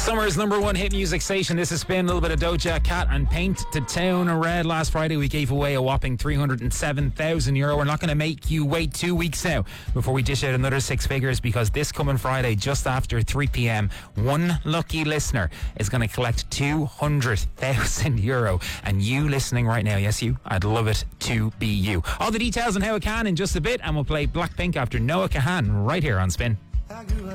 Summer's number one hit music station. This has been a little bit of Doja Cat and Paint to Town Red. Last Friday we gave away a whopping €307,000. We're not going to make you wait 2 weeks now before we dish out another six figures, because this coming Friday, just after 3 p.m, one lucky listener is going to collect €200,000. And you listening right now, yes you, I'd love it to be you. All the details on how it can in just a bit, and we'll play Blackpink after Noah Kahan right here on Spin.